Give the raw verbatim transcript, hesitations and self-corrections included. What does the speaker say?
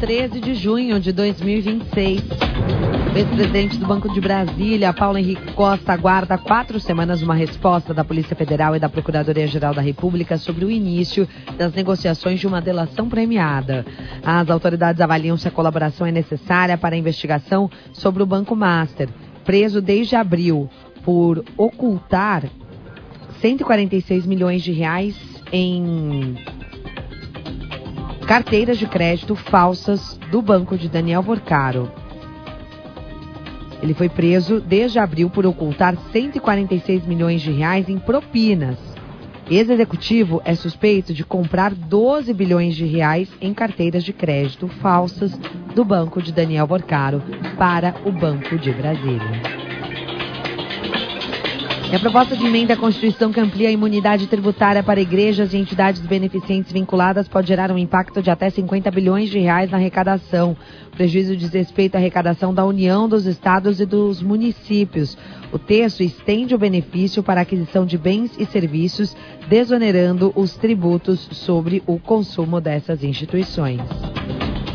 treze de junho de dois mil e vinte e seis. O ex-presidente do Banco de Brasília, Paulo Henrique Costa, aguarda há quatro semanas uma resposta da Polícia Federal e da Procuradoria-Geral da República sobre o início das negociações de uma delação premiada. As autoridades avaliam se a colaboração é necessária para a investigação sobre o Banco Master, preso desde abril por ocultar cento e quarenta e seis milhões de reais em carteiras de crédito falsas do banco de Daniel Vorcaro. Ele foi preso desde abril por ocultar cento e quarenta e seis milhões de reais em propinas. Ex-executivo é suspeito de comprar doze bilhões de reais em carteiras de crédito falsas do banco de Daniel Vorcaro para o Banco de Brasília. E a proposta de emenda à Constituição que amplia a imunidade tributária para igrejas e entidades beneficentes vinculadas pode gerar um impacto de até cinquenta bilhões de reais na arrecadação. O prejuízo diz respeito à arrecadação da União, dos estados e dos municípios. O texto estende o benefício para a aquisição de bens e serviços, desonerando os tributos sobre o consumo dessas instituições.